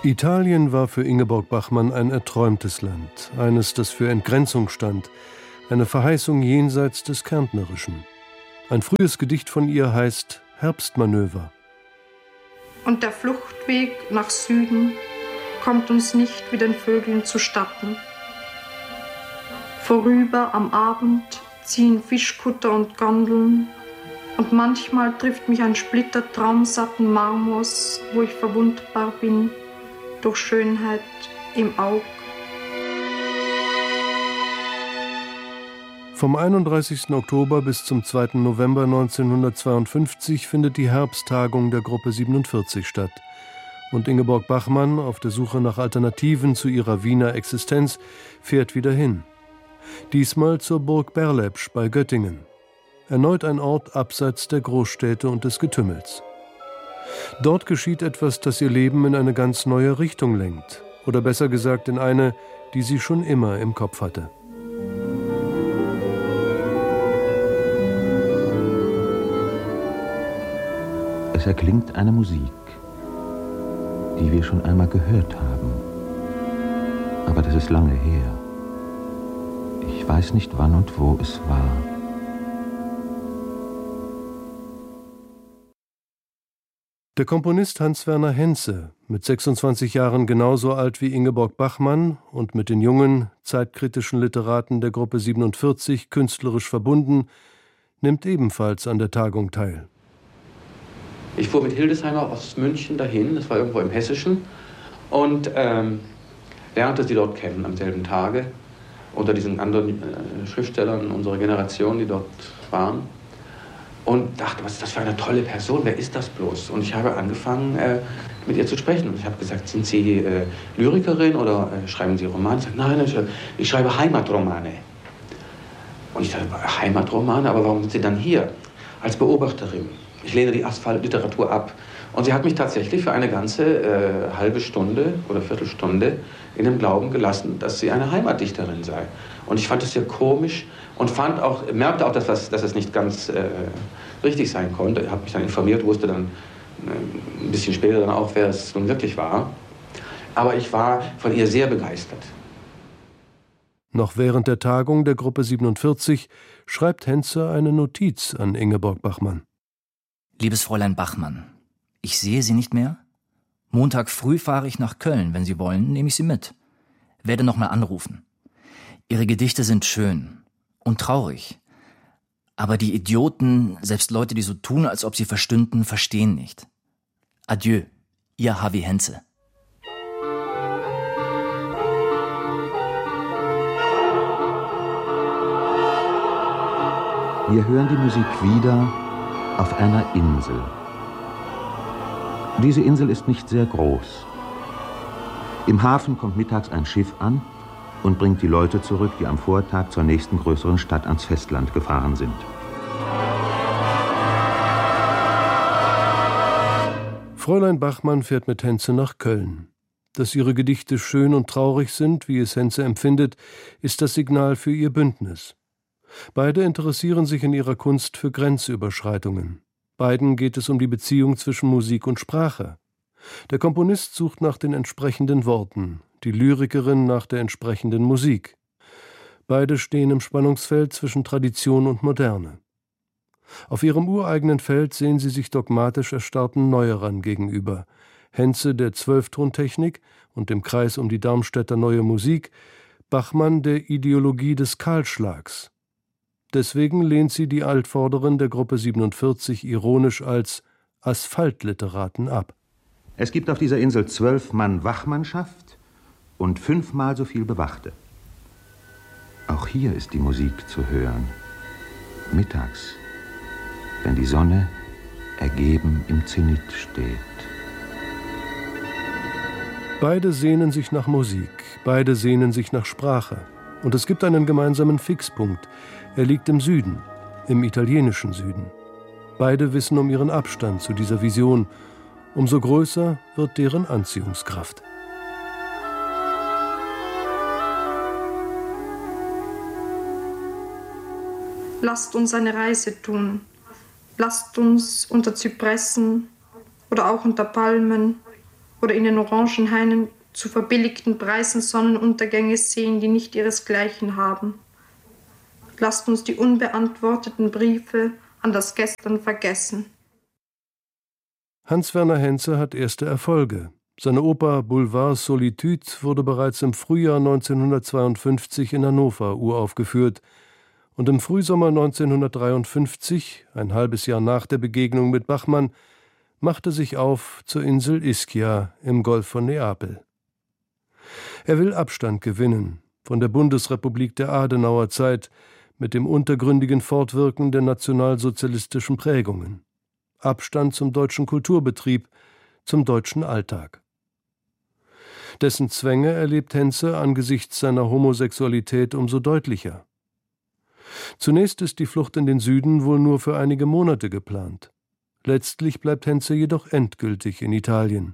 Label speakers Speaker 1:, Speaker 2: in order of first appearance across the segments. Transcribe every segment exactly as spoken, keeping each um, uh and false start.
Speaker 1: Italien war für Ingeborg Bachmann ein erträumtes Land, eines, das für Entgrenzung stand, eine Verheißung jenseits des Kärntnerischen. Ein frühes Gedicht von ihr heißt Herbstmanöver.
Speaker 2: Und der Fluchtweg nach Süden kommt uns nicht wie den Vögeln zustatten. Vorüber am Abend ziehen Fischkutter und Gondeln, und manchmal trifft mich ein Splitter traumsatten Marmors, wo ich verwundbar bin durch Schönheit im Aug.
Speaker 1: Vom einunddreißigsten Oktober bis zum zweiten November neunzehnhundertzweiundfünfzig findet die Herbsttagung der Gruppe siebenundvierzig statt. Und Ingeborg Bachmann, auf der Suche nach Alternativen zu ihrer Wiener Existenz, fährt wieder hin. Diesmal zur Burg Berlepsch bei Göttingen. Erneut ein Ort abseits der Großstädte und des Getümmels. Dort geschieht etwas, das ihr Leben in eine ganz neue Richtung lenkt. Oder besser gesagt in eine, die sie schon immer im Kopf hatte.
Speaker 3: Es erklingt eine Musik, die wir schon einmal gehört haben. Aber das ist lange her. Ich weiß nicht, wann und wo es war.
Speaker 1: Der Komponist Hans-Werner Henze, mit sechsundzwanzig Jahren genauso alt wie Ingeborg Bachmann und mit den jungen, zeitkritischen Literaten der Gruppe siebenundvierzig künstlerisch verbunden, nimmt ebenfalls an der Tagung teil.
Speaker 4: Ich fuhr mit Hildesheimer aus München dahin, das war irgendwo im Hessischen, und ähm, lernte sie dort kennen am selben Tage, unter diesen anderen äh, Schriftstellern unserer Generation, die dort waren. Und dachte, was ist das für eine tolle Person, wer ist das bloß? Und ich habe angefangen, äh, mit ihr zu sprechen. Und ich habe gesagt, sind Sie äh, Lyrikerin oder äh, schreiben Sie Romane? Sie sagt, nein, nein, ich schreibe Heimatromane. Und ich dachte, Heimatromane, aber warum sind Sie dann hier? Als Beobachterin. Ich lehne die Asphaltliteratur ab. Und sie hat mich tatsächlich für eine ganze äh, halbe Stunde oder Viertelstunde in dem Glauben gelassen, dass sie eine Heimatdichterin sei. Und ich fand es sehr komisch und fand auch, merkte auch, dass, das, dass es nicht ganz äh, richtig sein konnte. Ich habe mich dann informiert, wusste dann äh, ein bisschen später dann auch, wer es nun wirklich war. Aber ich war von ihr sehr begeistert.
Speaker 1: Noch während der Tagung der Gruppe siebenundvierzig schreibt Henze eine Notiz an Ingeborg Bachmann.
Speaker 5: Liebes Fräulein Bachmann, ich sehe Sie nicht mehr. Montag früh fahre ich nach Köln. Wenn Sie wollen, nehme ich Sie mit. Werde noch mal anrufen. Ihre Gedichte sind schön und traurig. Aber die Idioten, selbst Leute, die so tun, als ob sie verstünden, verstehen nicht. Adieu, Ihr Harvey Henze.
Speaker 3: Wir hören die Musik wieder auf einer Insel. Diese Insel ist nicht sehr groß. Im Hafen kommt mittags ein Schiff an und bringt die Leute zurück, die am Vortag zur nächsten größeren Stadt ans Festland gefahren sind.
Speaker 1: Fräulein Bachmann fährt mit Henze nach Köln. Dass ihre Gedichte schön und traurig sind, wie es Henze empfindet, ist das Signal für ihr Bündnis. Beide interessieren sich in ihrer Kunst für Grenzüberschreitungen. Beiden geht es um die Beziehung zwischen Musik und Sprache. Der Komponist sucht nach den entsprechenden Worten, die Lyrikerin nach der entsprechenden Musik. Beide stehen im Spannungsfeld zwischen Tradition und Moderne. Auf ihrem ureigenen Feld sehen sie sich dogmatisch erstarrten Neuerern gegenüber. Henze der Zwölftontechnik und dem Kreis um die Darmstädter Neue Musik, Bachmann der Ideologie des Kahlschlags. Deswegen lehnt sie die Altvorderin der Gruppe siebenundvierzig ironisch als Asphaltliteraten ab.
Speaker 3: Es gibt auf dieser Insel zwölf Mann Wachmannschaft und fünfmal so viel Bewachte. Auch hier ist die Musik zu hören. Mittags, wenn die Sonne ergeben im Zenit steht.
Speaker 1: Beide sehnen sich nach Musik, beide sehnen sich nach Sprache. Und es gibt einen gemeinsamen Fixpunkt. Er liegt im Süden, im italienischen Süden. Beide wissen um ihren Abstand zu dieser Vision. Umso größer wird deren Anziehungskraft.
Speaker 2: Lasst uns eine Reise tun. Lasst uns unter Zypressen oder auch unter Palmen oder in den Orangenhainen zu verbilligten Preisen Sonnenuntergänge sehen, die nicht ihresgleichen haben. Lasst uns die unbeantworteten Briefe an das Gestern vergessen.
Speaker 1: Hans-Werner Henze hat erste Erfolge. Seine Oper Boulevard Solitude wurde bereits im Frühjahr neunzehnhundertzweiundfünfzig in Hannover uraufgeführt und im Frühsommer neunzehnhundertdreiundfünfzig, ein halbes Jahr nach der Begegnung mit Bachmann, machte sich auf zur Insel Ischia im Golf von Neapel. Er will Abstand gewinnen von der Bundesrepublik der Adenauerzeit mit dem untergründigen Fortwirken der nationalsozialistischen Prägungen. Abstand zum deutschen Kulturbetrieb, zum deutschen Alltag. Dessen Zwänge erlebt Henze angesichts seiner Homosexualität umso deutlicher. Zunächst ist die Flucht in den Süden wohl nur für einige Monate geplant. Letztlich bleibt Henze jedoch endgültig in Italien.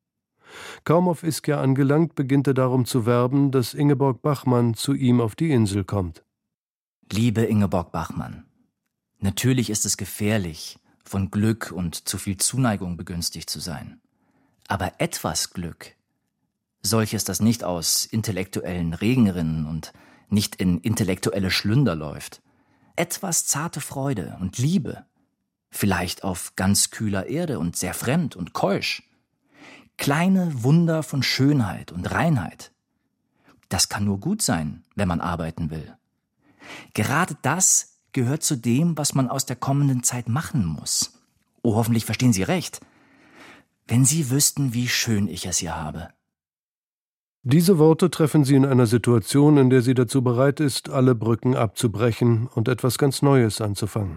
Speaker 1: Kaum auf Ischia angelangt, beginnt er darum zu werben, dass Ingeborg Bachmann zu ihm auf die Insel kommt.
Speaker 5: Liebe Ingeborg Bachmann, natürlich ist es gefährlich, von Glück und zu viel Zuneigung begünstigt zu sein. Aber etwas Glück, solches, das nicht aus intellektuellen Regenrinnen und nicht in intellektuelle Schlünder läuft, etwas zarte Freude und Liebe, vielleicht auf ganz kühler Erde und sehr fremd und keusch, kleine Wunder von Schönheit und Reinheit. Das kann nur gut sein, wenn man arbeiten will. Gerade das gehört zu dem, was man aus der kommenden Zeit machen muss. Oh, hoffentlich verstehen Sie recht. Wenn Sie wüssten, wie schön ich es hier habe.
Speaker 1: Diese Worte treffen sie in einer Situation, in der sie dazu bereit ist, alle Brücken abzubrechen und etwas ganz Neues anzufangen.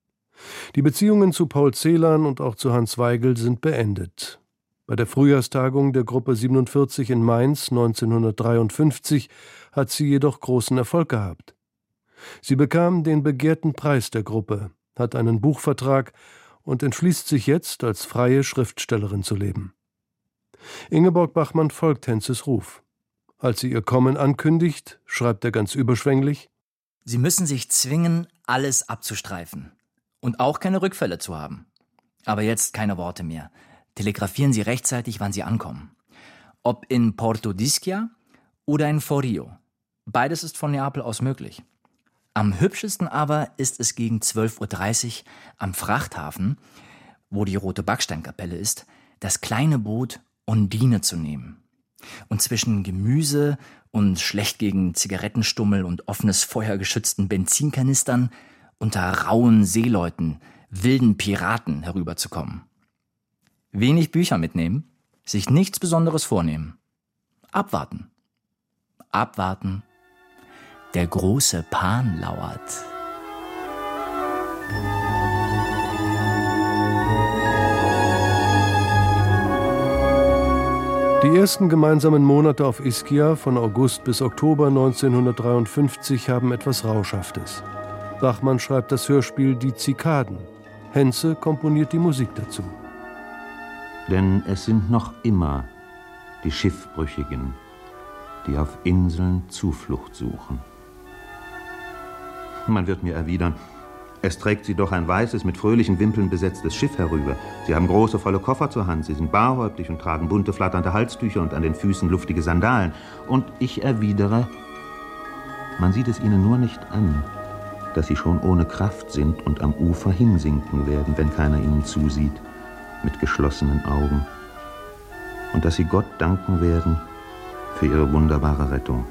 Speaker 1: Die Beziehungen zu Paul Celan und auch zu Hans Weigel sind beendet. Bei der Frühjahrstagung der Gruppe siebenundvierzig in Mainz neunzehnhundertdreiundfünfzig hat sie jedoch großen Erfolg gehabt. Sie bekam den begehrten Preis der Gruppe, hat einen Buchvertrag und entschließt sich jetzt, als freie Schriftstellerin zu leben. Ingeborg Bachmann folgt Henzes Ruf. Als sie ihr Kommen ankündigt, schreibt er ganz überschwänglich:
Speaker 5: Sie müssen sich zwingen, alles abzustreifen und auch keine Rückfälle zu haben. Aber jetzt keine Worte mehr. Telegrafieren Sie rechtzeitig, wann Sie ankommen. Ob in Porto d'Ischia oder in Forio. Beides ist von Neapel aus möglich. Am hübschesten aber ist es gegen zwölf Uhr dreißig am Frachthafen, wo die Rote Backsteinkapelle ist, das kleine Boot Undine zu nehmen und zwischen Gemüse und schlecht gegen Zigarettenstummel und offenes Feuer geschützten Benzinkanistern unter rauen Seeleuten, wilden Piraten herüberzukommen. Wenig Bücher mitnehmen, sich nichts Besonderes vornehmen. Abwarten. Abwarten. Der große Pan lauert.
Speaker 1: Die ersten gemeinsamen Monate auf Ischia von August bis Oktober neunzehnhundertdreiundfünfzig haben etwas Rauschhaftes. Bachmann schreibt das Hörspiel Die Zikaden. Henze komponiert die Musik dazu.
Speaker 3: Denn es sind noch immer die Schiffbrüchigen, die auf Inseln Zuflucht suchen. Man wird mir erwidern, es trägt sie doch ein weißes, mit fröhlichen Wimpeln besetztes Schiff herüber. Sie haben große, volle Koffer zur Hand, sie sind barhäuptig und tragen bunte, flatternde Halstücher und an den Füßen luftige Sandalen. Und ich erwidere, man sieht es ihnen nur nicht an, dass sie schon ohne Kraft sind und am Ufer hinsinken werden, wenn keiner ihnen zusieht, mit geschlossenen Augen. Und dass sie Gott danken werden für ihre wunderbare Rettung.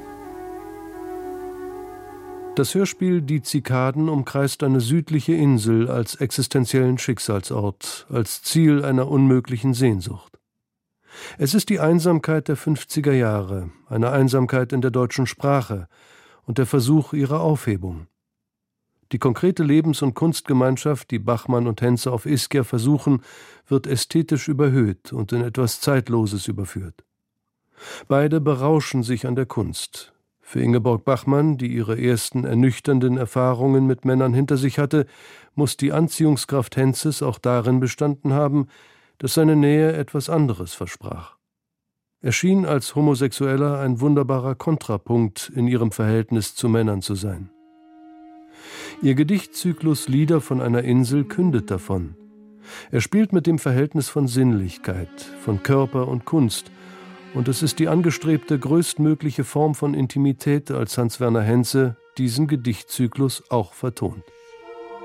Speaker 1: Das Hörspiel Die Zikaden umkreist eine südliche Insel als existenziellen Schicksalsort, als Ziel einer unmöglichen Sehnsucht. Es ist die Einsamkeit der fünfziger Jahre, eine Einsamkeit in der deutschen Sprache und der Versuch ihrer Aufhebung. Die konkrete Lebens- und Kunstgemeinschaft, die Bachmann und Henze auf Ischia versuchen, wird ästhetisch überhöht und in etwas Zeitloses überführt. Beide berauschen sich an der Kunst. Für Ingeborg Bachmann, die ihre ersten ernüchternden Erfahrungen mit Männern hinter sich hatte, muss die Anziehungskraft Henzes auch darin bestanden haben, dass seine Nähe etwas anderes versprach. Er schien als Homosexueller ein wunderbarer Kontrapunkt in ihrem Verhältnis zu Männern zu sein. Ihr Gedichtzyklus Lieder von einer Insel kündet davon. Er spielt mit dem Verhältnis von Sinnlichkeit, von Körper und Kunst, und es ist die angestrebte größtmögliche Form von Intimität, als Hans Werner Henze diesen Gedichtzyklus auch vertont.